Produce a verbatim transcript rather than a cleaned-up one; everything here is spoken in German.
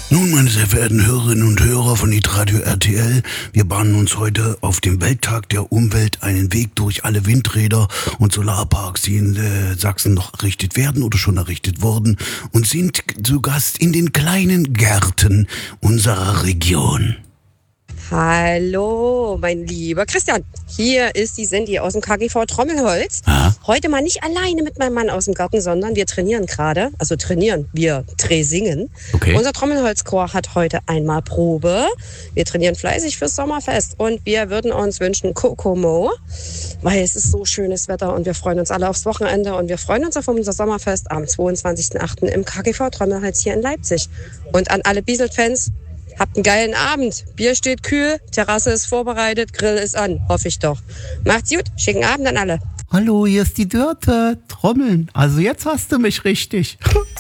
Nun, meine sehr verehrten Hörerinnen und Hörer von Hitradio R T L, wir bahnen uns heute auf dem Welttag der Umwelt einen Weg durch alle Windräder und Solarparks, die in äh, Sachsen noch errichtet werden oder schon errichtet wurden, und sind zu Gast in den kleinen Gärten unserer Region. Hallo, mein lieber Christian. Hier ist die Sandy aus dem K G V Trommelholz. Ah. Heute mal nicht alleine mit meinem Mann aus dem Garten, sondern wir trainieren gerade. Also trainieren, wir Tresingen. Okay. Unser Trommelholzchor hat heute einmal Probe. Wir trainieren fleißig fürs Sommerfest und wir würden uns wünschen Kokomo, weil es ist so schönes Wetter und wir freuen uns alle aufs Wochenende und wir freuen uns auf unser Sommerfest am zweiundzwanzigsten achten im K G V Trommelholz hier in Leipzig. Und an alle Bieselt-Fans, habt einen geilen Abend. Bier steht kühl, Terrasse ist vorbereitet, Grill ist an. Hoffe ich doch. Macht's gut, schicken Abend an alle. Hallo, hier ist die Dörte. Trommeln. Also jetzt hast du mich richtig.